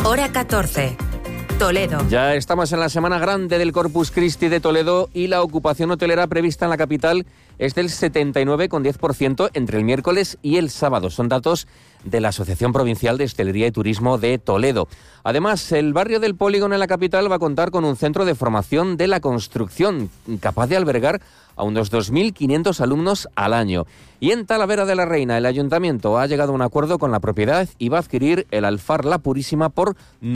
Hora 14. Toledo. Ya estamos en la semana grande del Corpus Christi de Toledo y la ocupación hotelera prevista en la capital es del 79,10% entre el miércoles y el sábado. Son datos de la Asociación Provincial de Hostelería y Turismo de Toledo. Además, el barrio del Polígono en la capital va a contar con un centro de formación de la construcción capaz de albergar a unos 2.500 alumnos al año. Y en Talavera de la Reina, el Ayuntamiento ha llegado a un acuerdo con la propiedad y va a adquirir el Alfar La Purísima por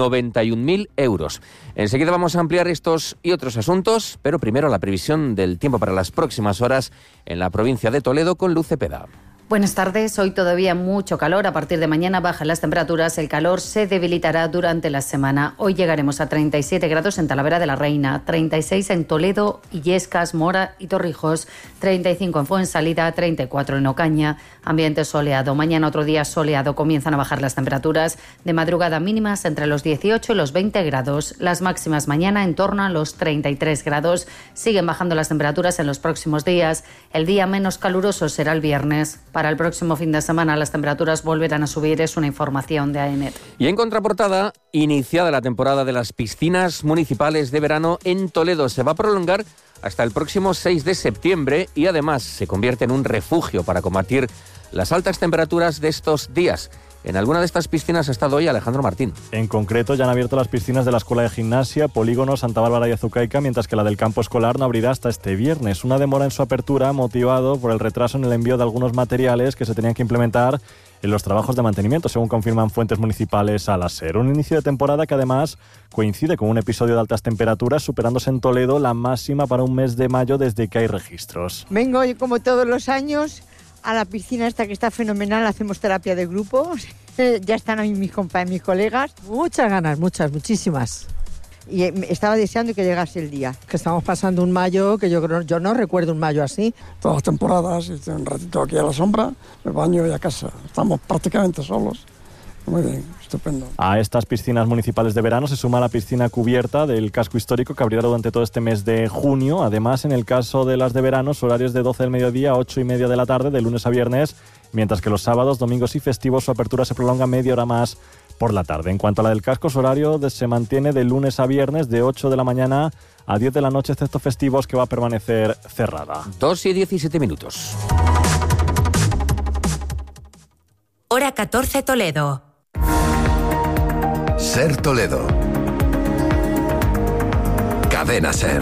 91.000 euros. Enseguida vamos a ampliar estos y otros asuntos, pero primero la previsión del tiempo para las próximas horas en la provincia de Toledo con Luz Cepeda. Buenas tardes. Hoy todavía mucho calor. A partir de mañana bajan las temperaturas. El calor se debilitará durante la semana. Hoy llegaremos a 37 grados en Talavera de la Reina, 36 en Toledo, Illescas, Mora y Torrijos, 35 en Fuensalida, 34 en Ocaña. Ambiente soleado. Mañana otro día soleado. Comienzan a bajar las temperaturas. De madrugada mínimas entre los 18 y los 20 grados. Las máximas mañana en torno a los 33 grados. Siguen bajando las temperaturas en los próximos días. El día menos caluroso será el viernes. Para el próximo fin de semana las temperaturas volverán a subir, es una información de AENET. Y en contraportada, iniciada la temporada de las piscinas municipales de verano en Toledo. Se va a prolongar hasta el próximo 6 de septiembre y además se convierte en un refugio para combatir las altas temperaturas de estos días. En alguna de estas piscinas ha estado hoy Alejandro Martín. En concreto, ya han abierto las piscinas de la Escuela de Gimnasia, Polígono, Santa Bárbara y Azucaica, mientras que la del campo escolar no abrirá hasta este viernes. Una demora en su apertura motivado por el retraso en el envío de algunos materiales que se tenían que implementar en los trabajos de mantenimiento, según confirman fuentes municipales a la SER. Un inicio de temporada que además coincide con un episodio de altas temperaturas, superándose en Toledo la máxima para un mes de mayo desde que hay registros. Vengo como todos los años a la piscina esta que está fenomenal, hacemos terapia de grupo, ya están ahí mis colegas. Muchas ganas, muchísimas. Y estaba deseando que llegase el día. Que estamos pasando un mayo que yo no recuerdo un mayo así. Todas las temporadas, un ratito aquí a la sombra, me baño y a casa. Estamos prácticamente solos. Muy bien, estupendo. A estas piscinas municipales de verano se suma la piscina cubierta del casco histórico que abrirá durante todo este mes de junio. Además, en el caso de las de verano, su horario es de 12 del mediodía a 8:30 de la tarde, de lunes a viernes, mientras que los sábados, domingos y festivos su apertura se prolonga media hora más por la tarde. En cuanto a la del casco, su horario se mantiene de lunes a viernes de 8 de la mañana a 10 de la noche, excepto festivos, que va a permanecer cerrada. 2:17. Hora 14 Toledo. Ser Toledo. Cadena Ser.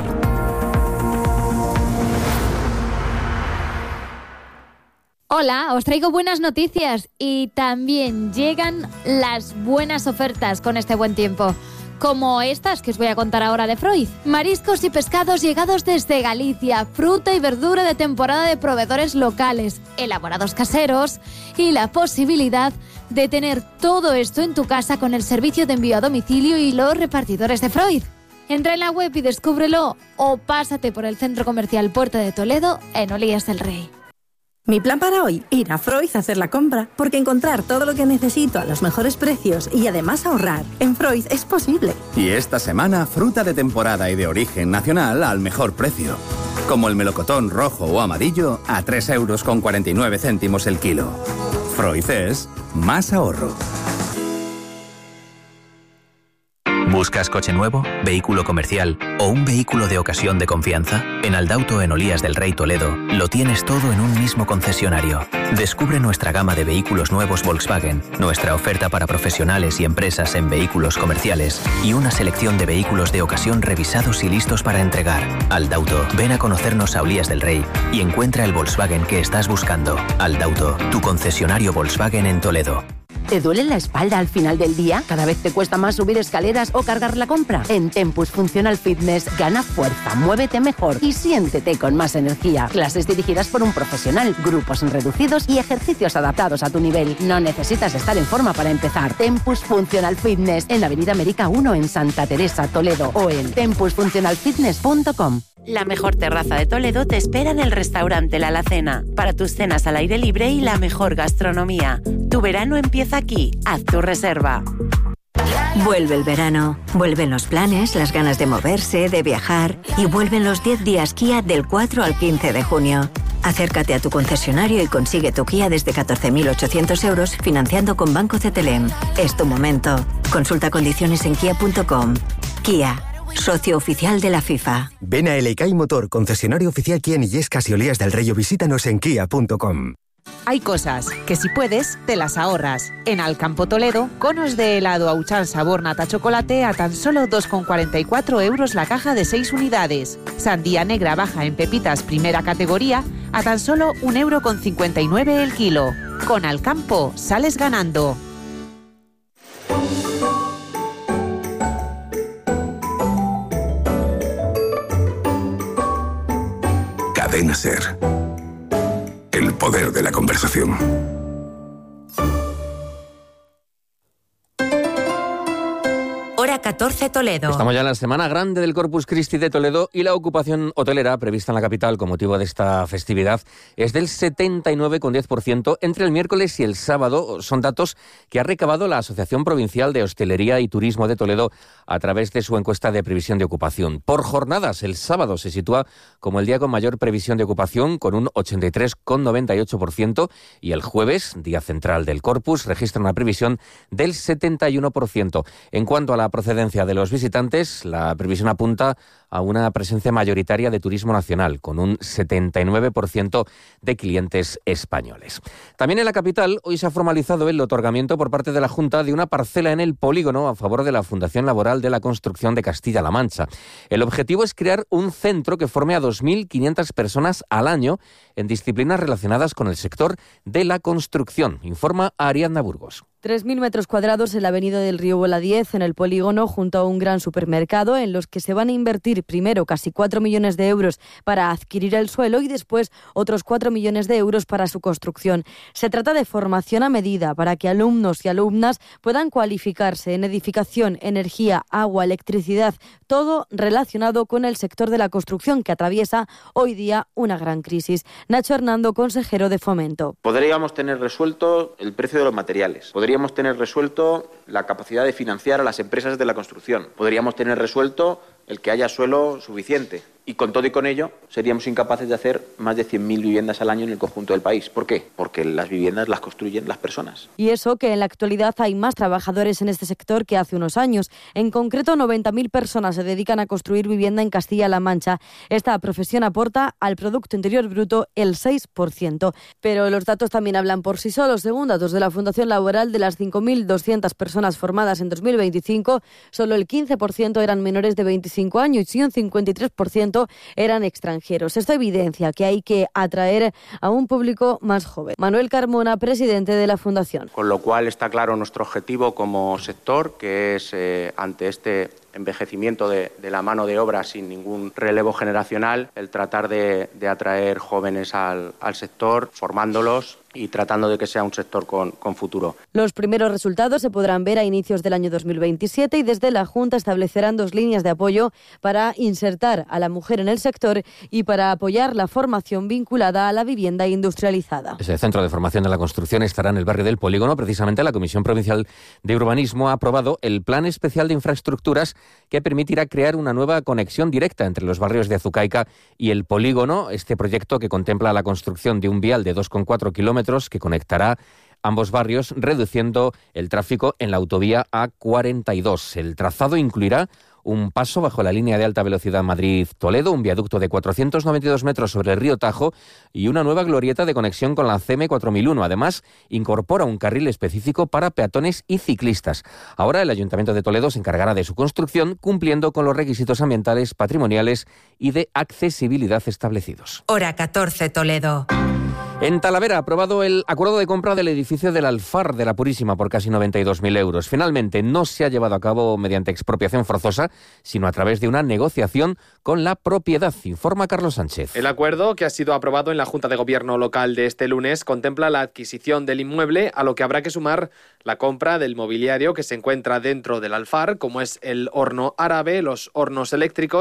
Hola, os traigo buenas noticias y también llegan las buenas ofertas con este buen tiempo. Como estas que os voy a contar ahora de Freud. Mariscos y pescados llegados desde Galicia, fruta y verdura de temporada de proveedores locales, elaborados caseros y la posibilidad de tener todo esto en tu casa con el servicio de envío a domicilio y los repartidores de Freud. Entra en la web y descúbrelo o pásate por el Centro Comercial Puerta de Toledo en Olías del Rey. Mi plan para hoy, ir a Freud a hacer la compra, porque encontrar todo lo que necesito a los mejores precios y además ahorrar en Freud es posible. Y esta semana, fruta de temporada y de origen nacional al mejor precio. Como el melocotón rojo o amarillo a 3,49 € el kilo. Freud es más ahorro. ¿Buscas coche nuevo, vehículo comercial o un vehículo de ocasión de confianza? En Aldauto en Olías del Rey Toledo lo tienes todo en un mismo concesionario. Descubre nuestra gama de vehículos nuevos Volkswagen, nuestra oferta para profesionales y empresas en vehículos comerciales y una selección de vehículos de ocasión revisados y listos para entregar. Aldauto, ven a conocernos a Olías del Rey y encuentra el Volkswagen que estás buscando. Aldauto, tu concesionario Volkswagen en Toledo. ¿Te duele la espalda al final del día? ¿Cada vez te cuesta más subir escaleras o cargar la compra? En Tempus Functional Fitness gana fuerza, muévete mejor y siéntete con más energía. Clases dirigidas por un profesional, grupos reducidos y ejercicios adaptados a tu nivel. No necesitas estar en forma para empezar. Tempus Functional Fitness en Avenida América 1 en Santa Teresa, Toledo o en tempusfunctionalfitness.com. La mejor terraza de Toledo te espera en el restaurante La Alacena, para tus cenas al aire libre y la mejor gastronomía. Tu verano empieza aquí. Haz tu reserva. Vuelve el verano, vuelven los planes, las ganas de moverse, de viajar y vuelven los 10 días Kia del 4 al 15 de junio. Acércate a tu concesionario y consigue tu Kia desde 14.800 € financiando con Banco CTLM. Es tu momento. Consulta condiciones en kia.com. Kia, socio oficial de la FIFA. Ven a Elekai Motor, concesionario oficial Kia en Illescas y Olías del Rey, o visítanos en kia.com. Hay cosas que si puedes, te las ahorras. En Alcampo Toledo, conos de helado Auchan sabor nata chocolate a tan solo 2,44 euros la caja de 6 unidades. Sandía negra baja en pepitas primera categoría a tan solo 1,59 € el kilo. Con Alcampo sales ganando. Cadena SER. El poder de la conversación. Hora 14 Toledo. Estamos ya en la Semana Grande del Corpus Christi de Toledo y la ocupación hotelera prevista en la capital con motivo de esta festividad es del 79,10% entre el miércoles y el sábado. Son datos que ha recabado la Asociación Provincial de Hostelería y Turismo de Toledo a través de su encuesta de previsión de ocupación. Por jornadas, el sábado se sitúa como el día con mayor previsión de ocupación, con un 83,98%, y el jueves, día central del Corpus, registra una previsión del 71%. En cuanto a la procedencia de los visitantes, la previsión apunta a una presencia mayoritaria de turismo nacional, con un 79% de clientes españoles. También en la capital, hoy se ha formalizado el otorgamiento por parte de la Junta de una parcela en el polígono a favor de la Fundación Laboral de la Construcción de Castilla-La Mancha. El objetivo es crear un centro que forme a 2.500 personas al año en disciplinas relacionadas con el sector de la construcción, informa Ariadna Burgos. 3.000 metros cuadrados en la avenida del Río Bola 10, en el polígono, junto a un gran supermercado, en los que se van a invertir primero casi 4 millones de euros para adquirir el suelo y después otros 4 millones de euros para su construcción. Se trata de formación a medida para que alumnos y alumnas puedan cualificarse en edificación, energía, agua, electricidad, todo relacionado con el sector de la construcción, que atraviesa hoy día una gran crisis. Nacho Hernando, consejero de Fomento. Podríamos tener resuelto el precio de los materiales. Podríamos tener resuelto la capacidad de financiar a las empresas de la construcción. Podríamos tener resuelto el que haya suelo suficiente. Y con todo y con ello, seríamos incapaces de hacer más de 100.000 viviendas al año en el conjunto del país. ¿Por qué? Porque las viviendas las construyen las personas. Y eso que en la actualidad hay más trabajadores en este sector que hace unos años. En concreto, 90.000 personas se dedican a construir vivienda en Castilla-La Mancha. Esta profesión aporta al Producto Interior Bruto el 6%. Pero los datos también hablan por sí solos. Según datos de la Fundación Laboral, de las 5.200 personas formadas en 2025, solo el 15% eran menores de 25 años y un 53% eran extranjeros. Esto evidencia que hay que atraer a un público más joven. Manuel Carmona, presidente de la Fundación. Con lo cual está claro nuestro objetivo como sector, que es ante este envejecimiento de la mano de obra sin ningún relevo generacional, el tratar de atraer jóvenes al sector, formándolos y tratando de que sea un sector con futuro. Los primeros resultados se podrán ver a inicios del año 2027 y desde la Junta establecerán 2 líneas de apoyo para insertar a la mujer en el sector y para apoyar la formación vinculada a la vivienda industrializada. Ese centro de formación de la construcción estará en el barrio del Polígono. Precisamente la Comisión Provincial de Urbanismo ha aprobado el Plan Especial de Infraestructuras que permitirá crear una nueva conexión directa entre los barrios de Azucaica y el Polígono. Este proyecto, que contempla la construcción de un vial de 2,4 kilómetros que conectará ambos barrios, reduciendo el tráfico en la autovía A42. El trazado incluirá un paso bajo la línea de alta velocidad Madrid-Toledo, un viaducto de 492 metros sobre el río Tajo y una nueva glorieta de conexión con la CM4001. Además, incorpora un carril específico para peatones y ciclistas. Ahora el Ayuntamiento de Toledo se encargará de su construcción, cumpliendo con los requisitos ambientales, patrimoniales y de accesibilidad establecidos. Hora 14 Toledo. En Talavera ha aprobado el acuerdo de compra del edificio del Alfar de la Purísima por casi 92.000 euros. Finalmente no se ha llevado a cabo mediante expropiación forzosa, sino a través de una negociación con la propiedad, informa Carlos Sánchez. El acuerdo, que ha sido aprobado en la Junta de Gobierno local de este lunes, contempla la adquisición del inmueble, a lo que habrá que sumar la compra del mobiliario que se encuentra dentro del Alfar, como es el horno árabe, los hornos eléctricos,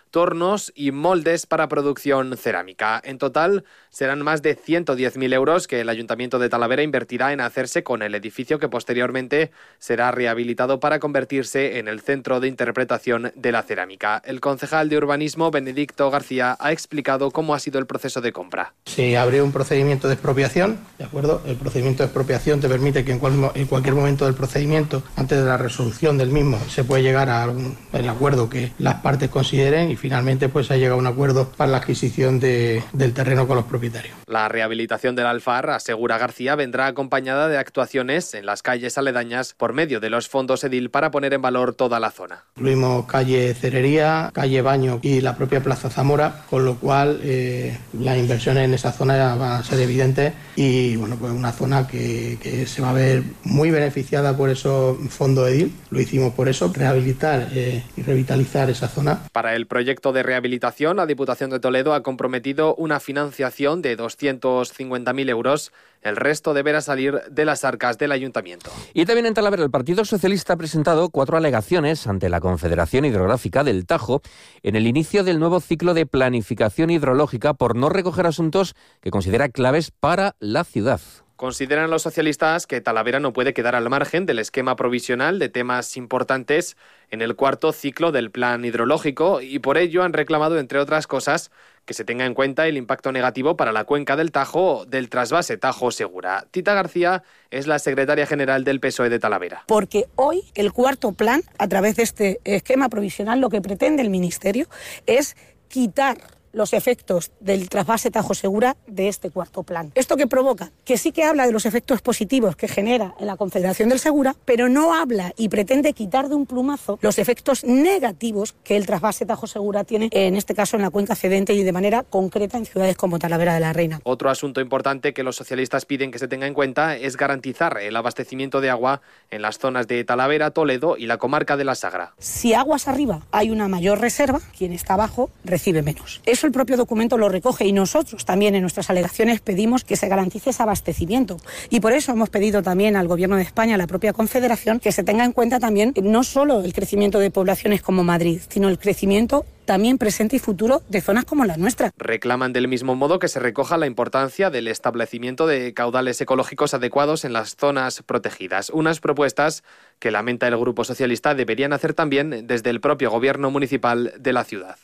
tornos y moldes para producción cerámica. En total serán más de 110.000 euros que el Ayuntamiento de Talavera invertirá en hacerse con el edificio, que posteriormente será rehabilitado para convertirse en el centro de interpretación de la cerámica. El concejal de Urbanismo, Benedicto García, ha explicado cómo ha sido el proceso de compra. Se abre un procedimiento de expropiación, ¿de acuerdo? El procedimiento de expropiación te permite que en cualquier momento del procedimiento, antes de la resolución del mismo, se puede llegar a el acuerdo que las partes consideren y finalmente pues ha llegado a un acuerdo para la adquisición del terreno con los propietarios. La rehabilitación del Alfar, asegura García, vendrá acompañada de actuaciones en las calles aledañas por medio de los fondos Edil para poner en valor toda la zona. Incluimos calle Cerería, calle Baño y la propia Plaza Zamora, con lo cual las inversiones en esa zona van a ser evidentes y bueno, pues una zona que se va a ver muy beneficiada por esos fondos Edil. Lo hicimos por eso, rehabilitar y revitalizar esa zona. Para el proyecto de rehabilitación, la Diputación de Toledo ha comprometido una financiación de 250.000 euros. El resto deberá salir de las arcas del Ayuntamiento. Y también en Talavera, el Partido Socialista ha presentado 4 alegaciones ante la Confederación Hidrográfica del Tajo en el inicio del nuevo ciclo de planificación hidrológica por no recoger asuntos que considera claves para la ciudad. Consideran los socialistas que Talavera no puede quedar al margen del esquema provisional de temas importantes en el cuarto ciclo del plan hidrológico y por ello han reclamado, entre otras cosas, que se tenga en cuenta el impacto negativo para la cuenca del Tajo del trasvase Tajo-Segura. Tita García es la secretaria general del PSOE de Talavera. Porque hoy el cuarto plan, a través de este esquema provisional, lo que pretende el Ministerio es quitar los efectos del trasvase Tajo-Segura de este cuarto plan. ¿Esto qué provoca? Que sí que habla de los efectos positivos que genera en la Confederación del Segura, pero no habla y pretende quitar de un plumazo los efectos negativos que el trasvase Tajo-Segura tiene, en este caso en la cuenca cedente y de manera concreta en ciudades como Talavera de la Reina. Otro asunto importante que los socialistas piden que se tenga en cuenta es garantizar el abastecimiento de agua en las zonas de Talavera, Toledo y la comarca de la Sagra. Si aguas arriba hay una mayor reserva, quien está abajo recibe menos. Eso el propio documento lo recoge y nosotros también en nuestras alegaciones pedimos que se garantice ese abastecimiento y por eso hemos pedido también al Gobierno de España, a la propia Confederación, que se tenga en cuenta también no solo el crecimiento de poblaciones como Madrid, sino el crecimiento también presente y futuro de zonas como la nuestra. Reclaman del mismo modo que se recoja la importancia del establecimiento de caudales ecológicos adecuados en las zonas protegidas. Unas propuestas que lamenta el Grupo Socialista deberían hacer también desde el propio Gobierno municipal de la ciudad.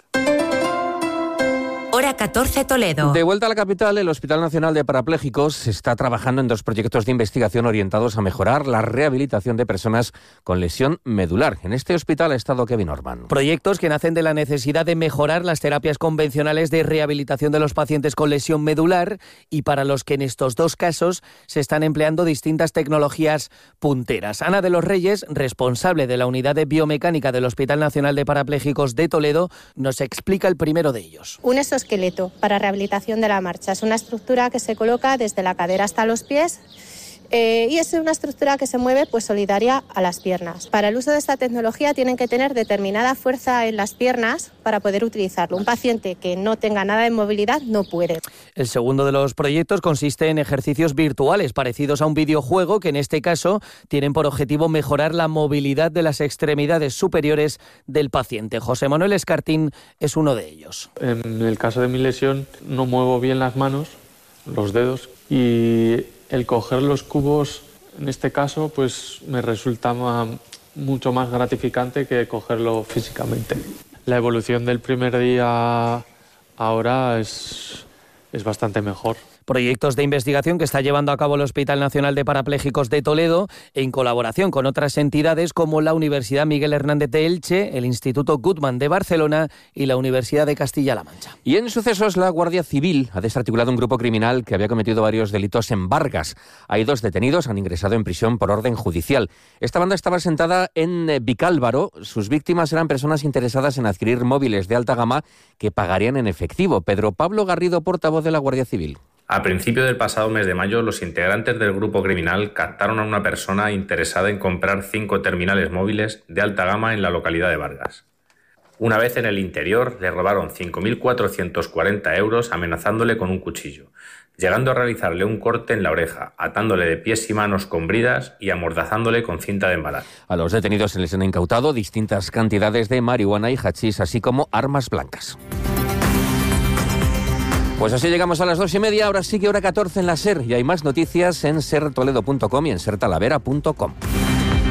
Hora 14 Toledo. De vuelta a la capital, el Hospital Nacional de Parapléjicos está trabajando en 2 proyectos de investigación orientados a mejorar la rehabilitación de personas con lesión medular. En este hospital ha estado Kevin Orban. Proyectos que nacen de la necesidad de mejorar las terapias convencionales de rehabilitación de los pacientes con lesión medular y para los que en estos 2 casos se están empleando distintas tecnologías punteras. Ana de los Reyes, responsable de la unidad de biomecánica del Hospital Nacional de Parapléjicos de Toledo, nos explica el primero de ellos. Un exoesqueleto para rehabilitación de la marcha. Es una estructura que se coloca desde la cadera hasta los pies y es una estructura que se mueve pues solidaria a las piernas. Para el uso de esta tecnología tienen que tener determinada fuerza en las piernas para poder utilizarlo. Un paciente que no tenga nada de movilidad no puede. El segundo de los proyectos consiste en ejercicios virtuales parecidos a un videojuego que en este caso tienen por objetivo mejorar la movilidad de las extremidades superiores del paciente. José Manuel Escartín es uno de ellos. En el caso de mi lesión no muevo bien las manos, los dedos y el coger los cubos, en este caso, pues me resulta mucho más gratificante que cogerlo físicamente. La evolución del primer día ahora es bastante mejor. Proyectos de investigación que está llevando a cabo el Hospital Nacional de Parapléjicos de Toledo en colaboración con otras entidades como la Universidad Miguel Hernández de Elche, el Instituto Guttmann de Barcelona y la Universidad de Castilla-La Mancha. Y en sucesos, la Guardia Civil ha desarticulado un grupo criminal que había cometido varios delitos en Vargas. Hay 2 detenidos, han ingresado en prisión por orden judicial. Esta banda estaba asentada en Vicálvaro. Sus víctimas eran personas interesadas en adquirir móviles de alta gama que pagarían en efectivo. Pedro Pablo Garrido, portavoz de la Guardia Civil. A principio del pasado mes de mayo, los integrantes del grupo criminal captaron a una persona interesada en comprar 5 terminales móviles de alta gama en la localidad de Vargas. Una vez en el interior le robaron 5.440 euros amenazándole con un cuchillo, llegando a realizarle un corte en la oreja, atándole de pies y manos con bridas y amordazándole con cinta de embalar. A los detenidos se les han incautado distintas cantidades de marihuana y hachís, así como armas blancas. Pues así llegamos a las 2:30, ahora sí que hora 14 en la SER, y hay más noticias en sertoledo.com y en sertalavera.com.